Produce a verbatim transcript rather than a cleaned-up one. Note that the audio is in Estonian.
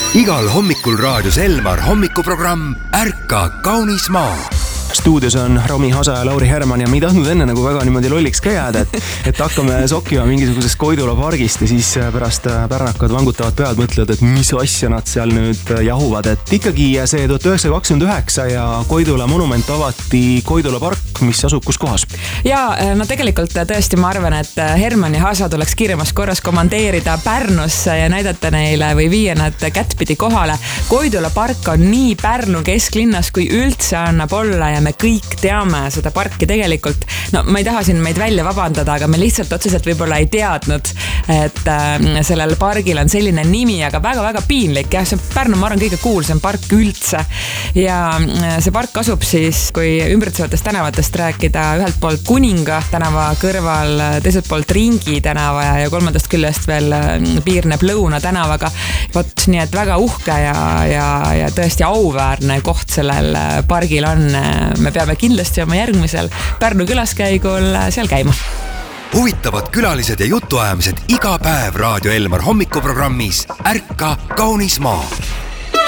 Igal hommikul raadios Elmar hommikuprogramm Ärka kaunis maa. Stuudios on Romi Hasa ja Lauri Herman ja me ei tahtnud enne nagu väga niimoodi lolliks ka jääda, et, et hakkame sokkima mingisugusest Koidula pargist ja siis pärast pärnakad vangutavad pead mõtlevad, et mis asja nad seal nüüd jahuvad. Et ikkagi see tuhat üheksasada kakskümmend üheksa ja Koidula monument avati Koidula park, mis asub kus kohas? Ja no tegelikult tõesti ma arvan, et Herman ja Hasa tuleks kiiremas korras komandeerida Pärnusse ja näidata neile või viia nad kättpidi kohale. Koidula park on nii Pärnu kesklinnas kui üldse annab olla ja me kõik teame seda parki tegelikult. No ma ei taha siin meid välja vabandada, aga me lihtsalt otseselt võib-olla ei teadnud, et sellel pargil on selline nimi, aga väga-väga piinlik. Ja see Pärnu, ma arvan, kõige kuulsam park üldse. Ja see park asub siis, kui ümbritsevatest tänavatest rääkida, ühelt poolt Kuninga tänava kõrval, teiselt poolt Ringi tänava ja, ja kolmandast küljest veel piirneb Lõuna tänavaga. Vot nii, et väga uhke ja, ja, ja tõesti auväärne koht sellel pargil on. Me peame kindlasti oma järgmisel Pärnu külaskäigul seal käima. Huvitavad külalised ja jutuajamised iga päev Raadio Elmar hommikuprogrammis Ärka kaunis maa.